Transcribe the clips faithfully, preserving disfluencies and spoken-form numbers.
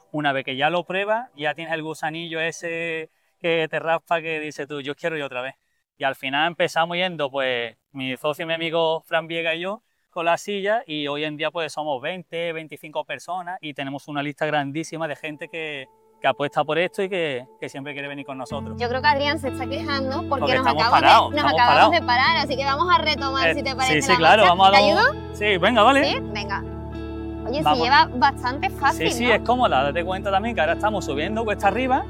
una vez que ya lo pruebas, ya tienes el gusanillo ese que te raspa, que dices tú, yo quiero ir otra vez. Y al final empezamos yendo, pues, mi socio y mi amigo Fran Viega y yo, con la silla, y hoy en día pues somos veinte, veinticinco personas y tenemos una lista grandísima de gente que, que apuesta por esto y que, que siempre quiere venir con nosotros. Yo creo que Adrián se está quejando porque, Porque nos, estamos acabamos, parados, de, nos estamos acabamos parados. de parar, así que vamos a retomar Eh, si te parece. Sí, sí, la claro, marcha. vamos a ¿Te dar ayudo? un- Sí, venga, vale. ¿Sí? Venga. Oye, Vamos. se lleva bastante fácil, Sí, sí, ¿no? es cómoda. Date cuenta también que ahora estamos subiendo cuesta arriba.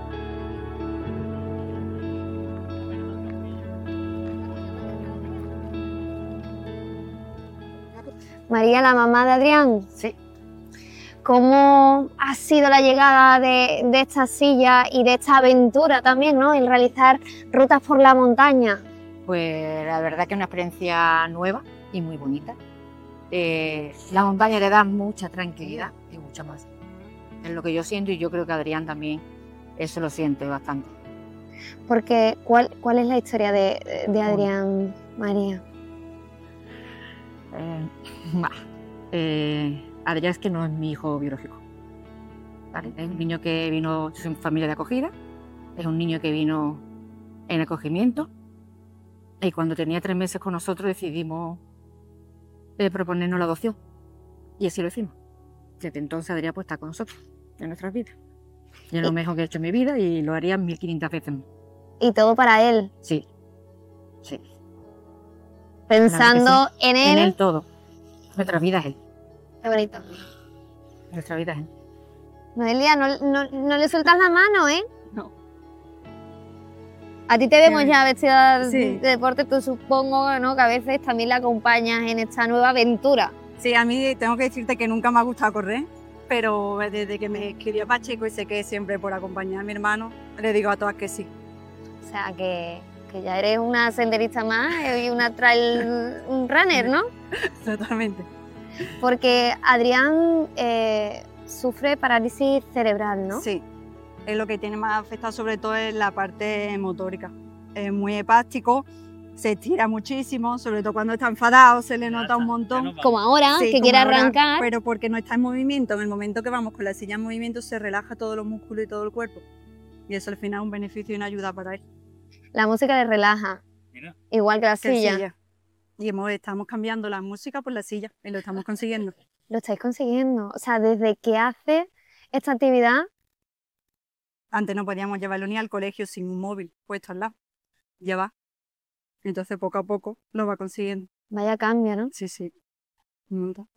María, la mamá de Adrián. Sí. ¿Cómo ha sido la llegada de, de esta silla y de esta aventura también, ¿no? El realizar rutas por la montaña. Pues la verdad que es una experiencia nueva y muy bonita. Eh, la montaña le da mucha tranquilidad y mucha más. Es lo que yo siento y yo creo que Adrián también eso lo siente bastante. Porque, ¿cuál, cuál es la historia de, de Adrián, María? Eh, bah, eh, Adrián es que no es mi hijo biológico. ¿Vale? Es un niño que vino en familia de acogida, es un niño que vino en acogimiento y cuando tenía tres meses con nosotros decidimos eh, proponernos la adopción y así lo hicimos. Desde entonces Adrián pues está con nosotros en nuestras vidas. Y es lo mejor que he hecho en mi vida y lo haría mil quinientas veces más. Y todo para él, Sí, sí. pensando sí. en él. En él todo. Nuestra vida es él. Qué bonito. Nuestra vida es él. Noelia, no, no, no le sueltas la mano, ¿eh? No. A ti te vemos Sí. ya vestida Sí. de deporte, tú supongo, ¿no? Que a veces también la acompañas en esta nueva aventura. Sí, a mí tengo que decirte que nunca me ha gustado correr, pero desde que me escribió Pacheco y sé que siempre por acompañar a mi hermano, le digo a todas que sí. O sea, que, que ya eres una senderista más y una trail runner, ¿no? Totalmente. Porque Adrián eh, sufre parálisis cerebral, ¿no? Sí, es lo que tiene más afectado sobre todo es la parte motórica. Es muy hepático, se estira muchísimo, sobre todo cuando está enfadado se le nota un montón. Como ahora, Sí, que como quiere ahora, arrancar. pero porque no está en movimiento, en el momento que vamos con la silla en movimiento se relaja todos los músculos y todo el cuerpo. Y eso al final es un beneficio y una ayuda para él. La música le relaja, Mira. igual que la Que silla. silla. Y hemos, estamos cambiando la música por la silla y lo estamos consiguiendo. Lo estáis consiguiendo. O sea, desde que hace esta actividad, Antes no podíamos llevarlo ni al colegio sin un móvil puesto al lado. Ya va. Entonces poco a poco lo va consiguiendo. vaya cambio, ¿no? Sí, sí. Nota.